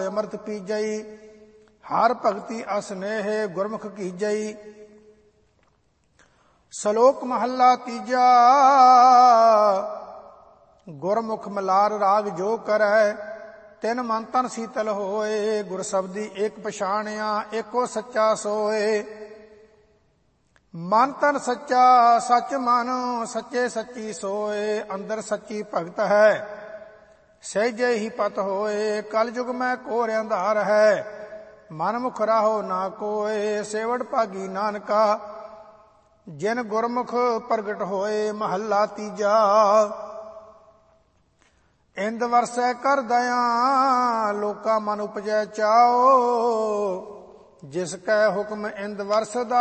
ਅੰਮ੍ਰਿਤ ਪੀਜਈ। ਹਰ ਭਗਤੀ ਅਸਨੇਹ ਗੁਰਮੁਖ ਕੀਜਈ। ਸ਼ਲੋਕ ਮਹੱਲਾ ਤੀਜਾ। ਗੁਰਮੁਖ ਮਲਾਰ ਰਾਗ ਜੋ ਕਰੈ, ਤਿਨ ਮਨ ਤਨ ਸੀਤਲ ਹੋਏ। ਗੁਰ ਸ਼ਬਦੀ ਏਕ ਪਛਾਣਿਆ, ਏਕੋ ਸੱਚਾ ਸੋਏ। ਮਨ ਤਨ ਸੱਚਾ ਸੱਚ ਮਨ, ਸੱਚੇ ਸੱਚੀ ਸੋਏ। ਅੰਦਰ ਸੱਚੀ ਭਗਤ ਹੈ, ਸਹਿਜੇ ਹੀ ਪਤ ਹੋਏ। ਕਲ ਯੁਗ ਮੈਂ ਘੋਰ ਅੰਧਾਰ ਹੈ, ਮਨ ਮੁਖ ਰਾਹੋ ਨਾ ਕੋਏ। ਸੇਵੜ ਭਾਗੀ ਨਾਨਕਾ, ਜਿਨ ਗੁਰਮੁਖ ਪ੍ਰਗਟ ਹੋਏ। ਮਹੱਲਾ ਤੀਜਾ। ਇੰਦ ਵਰਸੈ ਕਰ ਦਇਆ, ਲੋਕਾ ਮਨ ਉਪਜੈ ਚਾਓ। ਜਿਸ ਕੈ ਹੁਕਮ ਇੰਦ ਵਰਸਦਾ,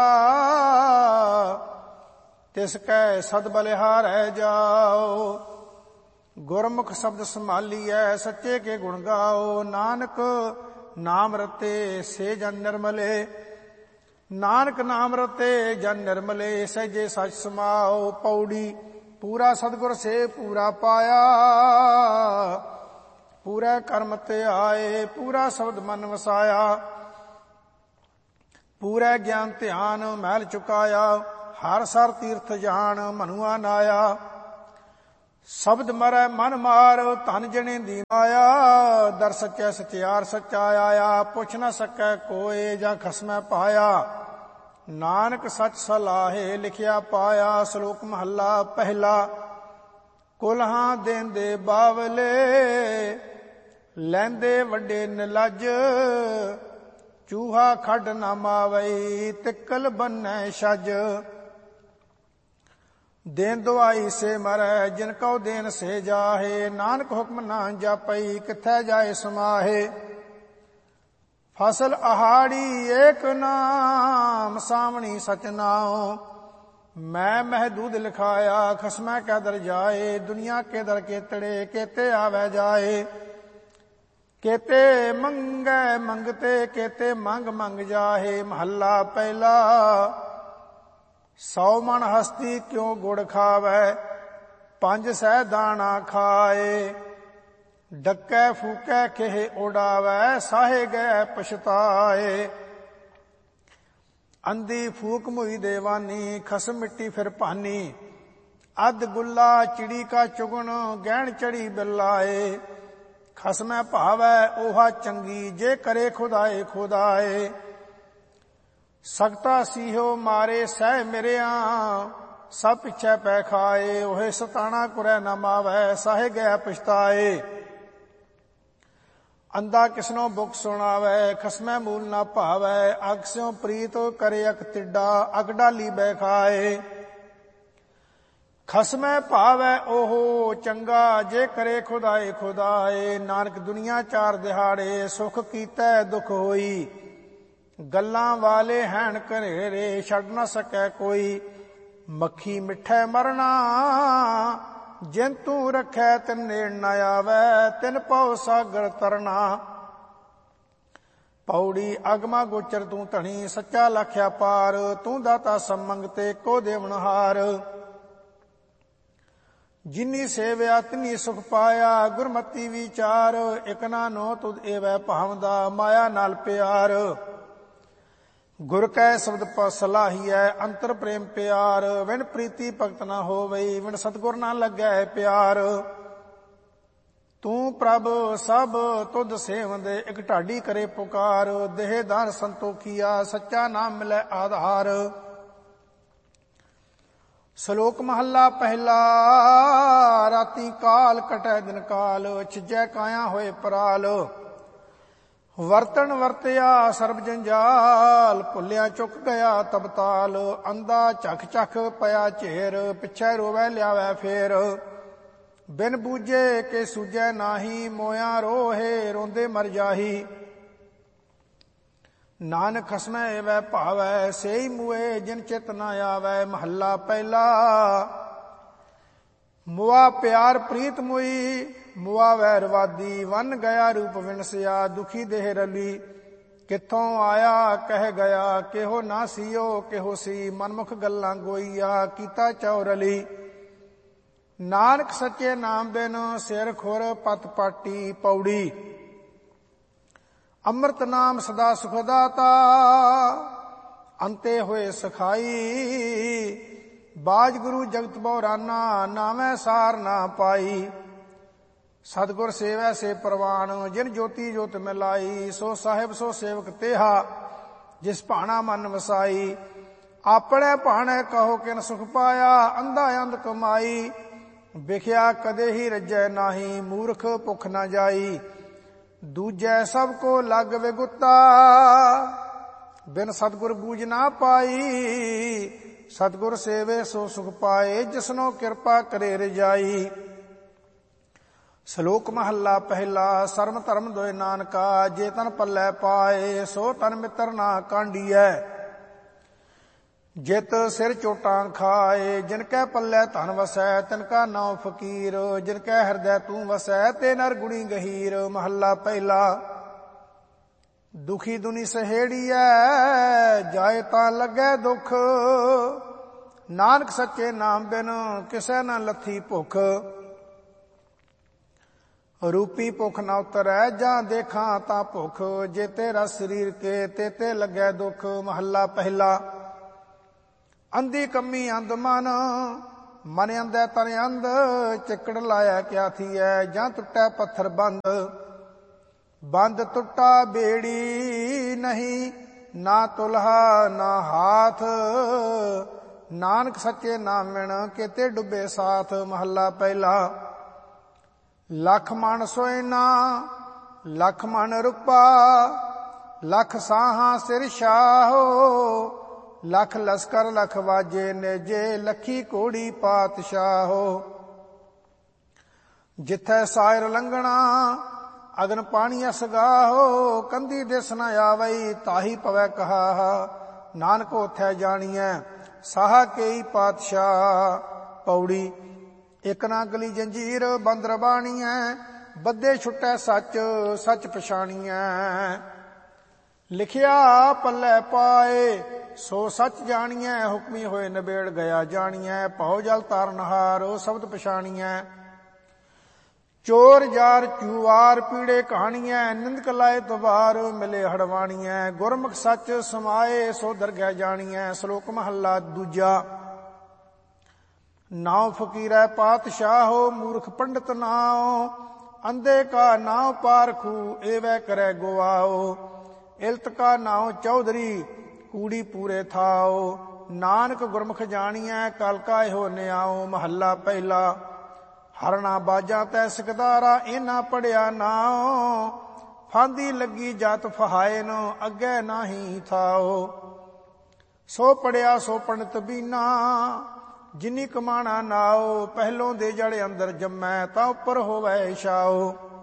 ਤਿਸ ਕੈ ਸਦ ਬਲਿਹਾਰੈ ਜਾਓ। ਗੁਰਮੁਖ ਸ਼ਬਦ ਸੰਭਾਲੀਐ, ਸੱਚੇ ਕੇ ਗੁਣ ਗਾਓ। ਨਾਨਕ ਨਾਮ ਰਤੇ ਸੇ ਜਨ ਨਿਰਮਲੇ, ਨਾਨਕ ਨਾਮ ਰਤੇ ਜਨ ਨਿਰਮਲੇ। ਸਹਿਜੇ ਸਚ ਸਮਾਓ। ਪੌੜੀ। ਪੂਰਾ ਸਤਿਗੁਰ ਸੇ ਪੂਰਾ ਪਾਇਆ, ਪੂਰੇ ਕਰਮ ਤੇ ਆਏ। ਪੂਰਾ ਸ਼ਬਦ ਮਨ ਵਸਾਇਆ, ਪੂਰੇ ਗਿਆਨ ਧਿਆਨ ਮਹਿਲ ਚੁਕਾਇਆ। ਹਰ ਸਰ ਤੀਰਥ ਜਾਣ, ਮਨੁਆ ਨਾਇਆ। ਸ਼ਬਦ ਮਰੈ ਮਨ ਮਾਰ, ਧਨ ਜਣੇ ਦੀ ਮਾਇਆ। ਦਰ ਸੱਚੈ ਸਚਿਆਰ ਸੱਚਾ ਆਇਆ। ਪੁੱਛ ਨਾ ਸਕੈ ਕੋਏ, ਜਾਂ ਖਸਮੈ ਪਾਇਆ। ਨਾਨਕ ਸੱਚ ਸਲਾਹੇ ਲਿਖਿਆ ਪਾਇਆ। ਸ਼ਲੋਕ ਮਹੱਲਾ ਪਹਿਲਾ। ਕੁਲਹਾਂ ਦੇਂਦੇ ਬਾਵਲੇ, ਲੈਂਦੇ ਵੱਡੇ ਨਿਲਜ। ਚੂਹਾ ਖੱਡ ਨਾ ਮਾਵਈ, ਤਿੱਕਲ ਬੰਨੈ ਛਜ। ਦੇਨ ਦੁਆਈ ਸੇ ਮਰੈ, ਜਿਨ ਕਉ ਦੇਨ ਸੇ ਜਾਹੇ। ਨਾਨਕ ਹੁਕਮ ਨਾ ਜਾਪਈ, ਕਿੱਥੈ ਜਾਏ ਸਮਾਹੇ। ਫਸਲ ਆਹਾੜੀ ਏਕ ਨਾਮ, ਸਾਵਣੀ ਸਚ ਨਾਉ। ਮੈਂ ਮਹਿਦੂਦ ਲਿਖਾਇਆ, ਖਸਮੈ ਕੈ ਦਰ ਜਾਏ। ਦੁਨੀਆ ਕੇ ਦਰ ਕੇਤੜੇ, केते ਆਵੈ ਜਾਏ। केते ਮੰਗੈ ਮੰਗਤੇ, केते ਮੰਗ ਮੰਗ ਜਾਹੇ। ਮਹੱਲਾ ਪਹਿਲਾ। 100 ਮਣ ਹਸਤੀ ਕਿਉ ਗੁੜ ਖਾਵੈ, 5 ਸਹਿ ਦਾਣਾ ਖਾਏ। ਡੱਕੈ ਫੂਕੈ ਕਿਹ ਉਡਾਵੈ, ਸਾਹੇ ਗਏ ਪਛਤਾਏ। ਅੰਧੀ ਫੂਕ ਮੁਈ ਦੇਵਾਨੀ, ਖਸਮ ਮਿੱਟੀ ਫਿਰ ਭਾਨੀ। ਅੱਧ ਗੁੱਲਾ ਚਿੜੀ ਕਾ ਚੁਗਣ, ਗਹਿਣ ਚੜੀ ਬਿਲਾਏ। ਖਸਮੈ ਭਾਵੈ ਓਹਾ ਚੰਗੀ, ਜੇ ਕਰੇ ਖੁਦਾਏ ਖੁਦਾਏ। ਸਕਤਾ ਸੀਹੋ ਮਾਰੇ ਸਹਿ ਮਿਰਿਆ, ਸਭ ਪਿੱਛੇ ਪੈ ਖਾਏ। ਓਹੇ ਸਤਾਣਾ ਕੁਰੈ ਨਾ ਮਾਵੈ, ਸਾਹੇ ਗਿਆ ਪਛਤਾਏ। ਅੰਧਾ ਕਿਸਨੋ ਬੁੱਕ ਸੁਣਾਵੈ, ਖਸਮੈ ਮੂਲ ਨਾ ਭਾਵੈ। ਅਗ ਸਿਉ ਪ੍ਰੀਤ ਕਰੇ ਅਕ ਤਿੱਡਾ, ਅਗ ਡਾਲੀ ਬੈ ਖਾਏ। ਖਸਮੈ ਭਾਵੈ ਓਹੋ ਚੰਗਾ, ਜੇ ਕਰੇ ਖੁਦਾਏ ਖੁਦਾਏ। ਨਾਨਕ ਦੁਨੀਆ ਚਾਰ ਦਿਹਾੜੇ, ਸੁਖ ਕੀਤੈ ਦੁਖ ਹੋਈ। ਗੱਲਾਂ ਵਾਲੇ ਹੈਣ ਘਨੇਰੇ, ਛੱਡ ਨਾ ਸਕੈ ਕੋਈ। ਮੱਖੀ ਮਿੱਠੈ ਮਰਨਾ, ਜਿਨ ਤੂੰ ਰੱਖੈ ਤਿਨ ਨੇੜ ਨ ਆਵੈ। ਤਿਨ ਪਉ ਸਾਗਰ ਤਰਨਾ। ਪੌੜੀ। ਅਗਮਾ ਗੋਚਰ ਤੂੰ ਧਣੀ, ਸੱਚਾ ਲਖਿਆ ਪਾਰ। ਤੂੰ ਦਾਤਾ ਸਭ ਮੰਗਤੇ, ਕੋ ਦੇਵਨਹਾਰ। ਜਿਨੀ ਸੇਵਿਆ ਤਿਨੀ ਸੁਖ ਪਾਇਆ, ਗੁਰਮਤੀ ਵਿਚਾਰ। ਇਕ ਨਾ ਨੋ ਤੁਧ ਏਵੈ ਭਾਵਦਾ, ਮਾਇਆ ਨਾਲ ਪਿਆਰ। ਗੁਰ ਕੈ ਸ਼ਬਦ ਸਲਾਹੀਐ, ਅੰਤਰ ਪ੍ਰੇਮ ਪਿਆਰ। ਵਿਣ ਪ੍ਰੀਤੀ ਭਗਤ ਨਾ ਹੋਵਈ, ਵਿਣ ਸਤਿਗੁਰ ਨਾ ਲੱਗੈ ਪਿਆਰ। ਤੂੰ ਪ੍ਰਭ ਸਭ ਤੁਧ ਸੇਵੰਦੇ, ਇਕ ਢਾਡੀ ਕਰੇ ਪੁਕਾਰ। ਦੇਹਦਾਰ ਸੰਤੋਖੀਆ, ਸੱਚਾ ਨਾਮ ਮਿਲੈ ਆਧਾਰ। ਸ਼ਲੋਕ ਮਹੱਲਾ ਪਹਿਲਾ। ਰਾਤੀ ਕਾਲ ਕਟੈ ਦਿਨ ਕਾਲ, ਛਿਜੈ ਕਾਇਆ ਹੋਏ ਪਰਾਲ। ਵਰਤਣ ਵਰਤਿਆ ਸਰਬ ਜੰਜਾਲ, ਭੁੱਲਿਆ ਚੁੱਕ ਗਿਆ ਤਬਤਾਲ। ਅੰਧਾ ਝਖ ਝਖ ਪਿਆ ਝੇਰ, ਪਿੱਛੇ ਰੋਵੈ ਲਿਆਵੈ ਫੇਰ। ਬਿਨ ਬੂਝੇ ਕੇ ਸੂਝੈ ਨਾਹੀ, ਮੋਇਆ ਰੋਹੇ ਰੋਂਦੇ ਮਰ ਜਾਹੀ। ਨਾਨਕ ਖਸਮੈ ਏਵੈ ਭਾਵੈ, ਸੇਈ ਮੂਏ ਜਿਨ ਚਿਤ ਨਾ ਆਵੈ। ਮਹੱਲਾ ਪਹਿਲਾ। ਮੁਆ ਪਿਆਰ ਪ੍ਰੀਤ ਮੁਈ, ਮੁਆ ਵੈਰਵਾਦੀ। ਵਨ ਗਿਆ ਰੂਪ ਵਿਣਸਿਆ, ਦੁਖੀ ਦੇਹ ਰਲੀ। ਕਿੱਥੋਂ ਆਇਆ ਕਹਿ ਗਿਆ, ਕਿਹੋ ਨਾ ਸੀਓ ਕਿਹੋ ਸੀ। ਮਨਮੁਖ ਗੱਲਾਂ ਗੋਈਆ, ਕੀਤਾ ਚੌਰਲੀ। ਨਾਨਕ ਸੱਚੇ ਨਾਮ ਬਿਨ, ਸਿਰ ਖੁਰ ਪਤ ਪਾਟੀ। ਪੌੜੀ। ਅੰਮ੍ਰਿਤ ਨਾਮ ਸਦਾ ਸੁਖ ਦਾਤਾ, ਅੰਤੇ ਹੋਏ ਸਖਾਈ। ਬਾਜ ਗੁਰੂ ਜਗਤ ਬਉਰਾਨਾ, ਨਾਮੈ ਸਾਰ ਨਾ ਪਾਈ। ਸਤਿਗੁਰ ਸੇਵੈ ਸੇ ਪ੍ਰਵਾਨ, ਜਿਨ ਜੋਤੀ ਜੋਤ ਮਿਲਾਈ। ਸੋ ਸਾਹਿਬ ਸੋ ਸੇਵਕ ਤੇਹਾ, ਜਿਸ ਭਾਣਾ ਮਨ ਵਸਾਈ। ਆਪਣੇ ਭਾਣੇ ਕਹੋ ਕਿਨ ਸੁਖ ਪਾਇਆ, ਅੰਧਾ ਅੰਧ ਕਮਾਈ। ਵਿਖਿਆ ਕਦੇ ਹੀ ਰੱਜੈ ਨਾਹੀ, ਮੂਰਖ ਭੁੱਖ ਨਾ ਜਾਈ। ਦੂਜੈ ਸਭ ਕੋ ਲਗ ਵਿਗੁਤਾ, ਬਿਨ ਸਤਿਗੁਰ ਬੂਝ ਨਾ ਪਾਈ। ਸਤਿਗੁਰ ਸੇਵੇ ਸੋ ਸੁਖ ਪਾਏ, ਜਿਸਨੋ ਕਿਰਪਾ ਕਰੇ ਰਜਾਈ। ਸ਼ਲੋਕ ਮਹੱਲਾ ਪਹਿਲਾ। ਸਰਮ ਧਰਮ ਦੋਇ ਨਾਨਕਾ, ਜੇ ਤਨ ਪੱਲੇ ਪਾਏ। ਸੋ ਤਨ ਮਿੱਤਰ ਨਾ ਕਾਂਡੀਐ, ਜਿਤ ਸਿਰ ਚੋਟਾਂ ਖਾਏ। ਜਿਨ ਕੈ ਪੱਲੇ ਧਨ ਵਸੈ, ਤਿਨ ਕਾ ਨਾਉ ਫਕੀਰ। ਜਿਨ ਕੈ ਹਿਰਦੈ ਤੂੰ ਵਸੈ, ਤੇ ਨਰ ਗੁਣੀ ਗਹੀਰ। ਮਹੱਲਾ ਪਹਿਲਾ। ਦੁਖੀ ਦੁਨੀ ਸਹੇੜੀਐ, ਜਾਏ ਤਾਂ ਲੱਗੈ ਦੁੱਖ। ਨਾਨਕ ਸੱਚੇ ਨਾਮ ਬਿਨ, ਕਿਸੇ ਨਾ ਲੱਥੀ ਭੁੱਖ। ਰੂਪੀ ਭੁੱਖ ਨਾ ਉਤਰੈ, ਜਾਂ ਦੇਖਾਂ ਤਾਂ ਭੁੱਖ। ਜੇ ਤੇਰਾ ਸਰੀਰ ਕੇ, ਤੇ ਲੱਗੈ ਦੁੱਖ। ਮਹੱਲਾ ਪਹਿਲਾ। ਅੰਧੀ ਕੰਮੀ ਅੰਧ ਮਨ, ਮਨ ਅੰਧੈ ਤਨ ਅੰਧ। ਚਿੱਕੜ ਲਾਇਆ ਕਿਆ ਥੀਐ, ਜਾਂ ਟੁੱਟੈ ਪੱਥਰ ਬੰਦ। ਬੰਦ ਟੁੱਟਾ ਬੇੜੀ ਨਹੀਂ, ਨਾ ਤੁਲਹਾ ਨਾ ਹਾਥ। ਨਾਨਕ ਸੱਚੇ ਨਾਮ ਬਿਨ, ਕਿਤੇ ਡੁੱਬੇ ਸਾਥ। ਮਹੱਲਾ ਪਹਿਲਾ। ਲੱਖ ਮਣ ਸੋਇਨਾ, ਲੱਖ ਮਣ ਰੂਪਾ। ਲੱਖ ਸਾਹਾਂ ਸਿਰ ਸ਼ਾਹੋ, ਲੱਖ ਲਸਕਰ ਲਖ ਵਾਜੇ ਨੇਜੇ। ਲੱਖੀ ਕੋੜੀ ਪਾਤਸ਼ਾਹੋ। ਜਿੱਥੈ ਸਾਇਰ ਲੰਘਣਾ, ਅਗਨ ਪਾਣੀ ਅਸਗਾਹੋ। ਕੰਧੀ ਦਿਸ ਨ ਆਵਈ, ਤਾਹੀ ਪਵੈ ਕਹਾ। ਨਾਨਕ ਉਥੈ ਜਾਣੀਐ, ਸਾਹਾ ਕੇਈ ਪਾਤਸ਼ਾਹ। ਪੌੜੀ। ਇਕ ਨਾ ਗਲੀ ਜੰਜੀਰ, ਬੰਦਰ ਬਾਣੀਐ। ਬੱਧੇ ਛੁਟੈ ਸੱਚ, ਸੱਚ ਪਛਾਣੀਐ। ਲਿਖਿਆ ਪੱਲੇ ਪਾਏ, ਸੋ ਸੱਚ ਜਾਣੀਐ। ਹੁਕਮੀ ਹੋਏ ਨਿਬੇੜ ਗਿਆ ਜਾਣੀਐ। ਭਉ ਜਲ ਤਾਰਨਹਾਰ, ਉਹ ਸ਼ਬਦ ਪਛਾਣੀਐ। ਚੋਰ ਜਾਰ ਚੂਆਰ, ਪੀੜੇ ਕਹਾਣੀਐ। ਨਿੰਦਕ ਲਾਏ ਤਵਾਰ, ਮਿਲੇ ਹੜਵਾਣੀਐ। ਗੁਰਮੁਖ ਸੱਚ ਸਮਾਏ, ਸੋ ਦਰਗਹਿ ਜਾਣੀਐ। ਸ਼ਲੋਕ ਮਹੱਲਾ ਦੂਜਾ। ਨਾਉ ਫਕੀਰੈ ਪਾਤਸ਼ਾਹੋ, ਮੂਰਖ ਪੰਡਤ ਨਾਉ। ਅੰਧੇ ਕਾ ਨਾਉ ਪਾਰਖੂ, ਏਵੈ ਕਰੈ ਗਵਾਓ। ਇਲਤ ਕਾ ਨਾਉ ਚੌਧਰੀ, ਕੂੜੀ ਪੂਰੇ ਥਾਓ। ਨਾਨਕ ਗੁਰਮੁਖ ਜਾਣੀਐ, ਕਲ ਕਾ ਇਹੋ ਨਿਆਓ। ਮਹੱਲਾ ਪਹਿਲਾ। ਹਰਣਾ ਬਾਜਾਂ ਤੈ ਸਿਕਦਾਰਾ, ਇਹਨਾਂ ਪੜਿਆ ਨਾਉ। ਫਾਂਦੀ ਲੱਗੀ ਜਤ ਫਹਾਏ ਨੂੰ, ਅੱਗੇ ਨਾਹੀ ਥਾਓ। ਸੋ ਪੜਿਆ ਸੋ ਪੰਡਤ ਬੀਨਾ, ਜਿਨੀ ਕਮਾਣਾ ਨਾਓ। ਪਹਿਲੋਂ ਦੇ ਜੜ ਅੰਦਰ ਜੰਮੈ, ਤਾਂ ਉੱਪਰ ਹੋਵੈ ਛਾਓ।